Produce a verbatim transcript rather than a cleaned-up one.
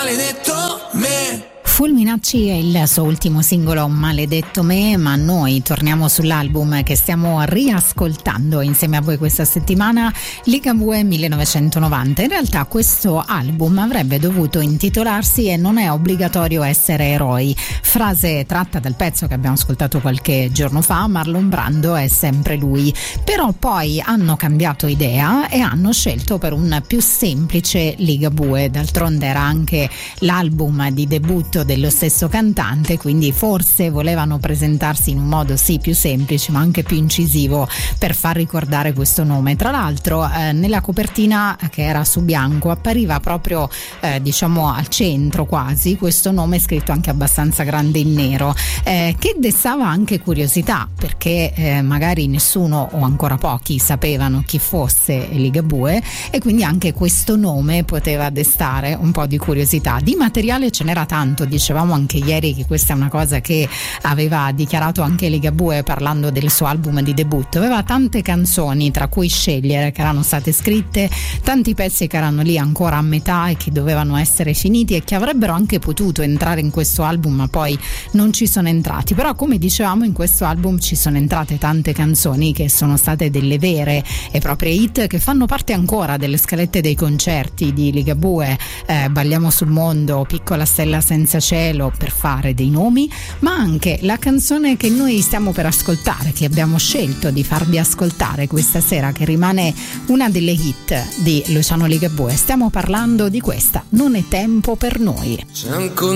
maledetto me. Fulminacci è il suo ultimo singolo Maledetto me, ma noi torniamo sull'album che stiamo riascoltando insieme a voi questa settimana, Ligabue millenovecentonovanta. In realtà questo album avrebbe dovuto intitolarsi E non è obbligatorio essere eroi, frase tratta dal pezzo che abbiamo ascoltato qualche giorno fa, Marlon Brando è sempre lui. Però poi hanno cambiato idea e hanno scelto per un più semplice Ligabue, d'altronde era anche l'album di debutto dello stesso cantante, quindi forse volevano presentarsi in un modo sì più semplice ma anche più incisivo per far ricordare questo nome. Tra l'altro eh, nella copertina, che era su bianco, appariva proprio eh, diciamo al centro quasi questo nome scritto anche abbastanza grande in nero, eh, che destava anche curiosità, perché eh, magari nessuno o ancora pochi sapevano chi fosse Ligabue e quindi anche questo nome poteva destare un po' di curiosità. Di materiale ce n'era tanto, dicevamo anche ieri che questa è una cosa che aveva dichiarato anche Ligabue parlando del suo album di debutto. Aveva tante canzoni tra cui scegliere, che erano state scritte, tanti pezzi che erano lì ancora a metà e che dovevano essere finiti e che avrebbero anche potuto entrare in questo album ma poi non ci sono entrati. Però, come dicevamo, in questo album ci sono entrate tante canzoni che sono state delle vere e proprie hit, che fanno parte ancora delle scalette dei concerti di Ligabue, eh, Balliamo sul mondo, Piccola stella senza cielo, per fare dei nomi, ma anche la canzone che noi stiamo per ascoltare, che abbiamo scelto di farvi ascoltare questa sera, che rimane una delle hit di Luciano Ligabue. Stiamo parlando di questa, Non è tempo per noi. C'è ancora